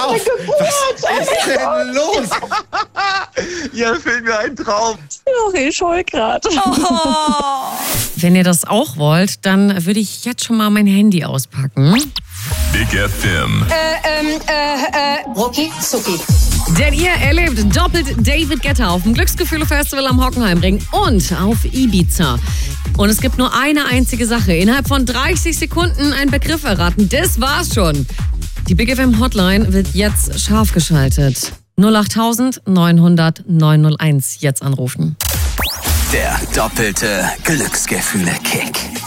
auf! Was ist denn los? Ja, fehlt mir ein Traum. Ach, ich heul grad. Wenn ihr das auch wollt, dann würde ich jetzt schon mal mein Handy auspacken. Big FM. Rucki Zucki. Denn ihr erlebt doppelt David Guetta auf dem Glücksgefühle-Festival am Hockenheimring und auf Ibiza. Und es gibt nur eine einzige Sache. Innerhalb von 30 Sekunden einen Begriff erraten. Das war's schon. Die Big FM Hotline wird jetzt scharf geschaltet. 08000 900 901 jetzt anrufen. Der doppelte Glücksgefühle-Kick.